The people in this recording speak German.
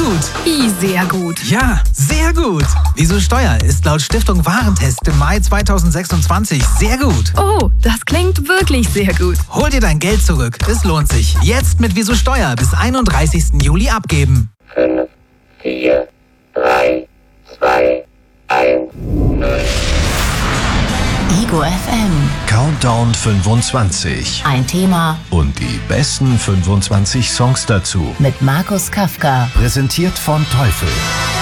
gut. Wie sehr gut? Ja, sehr gut. Wieso Steuer ist laut Stiftung Warentest im Mai 2026 sehr gut. Oh, das klingt wirklich sehr gut. Hol dir dein Geld zurück. Es lohnt sich. Jetzt mit Wieso Steuer bis 31. Juli abgeben. 5, 4, 3, 2, 1, 0. Ego FM. Countdown 25. Ein Thema Und die besten 25 Songs dazu. mit Markus Kafka. Präsentiert von Teufel.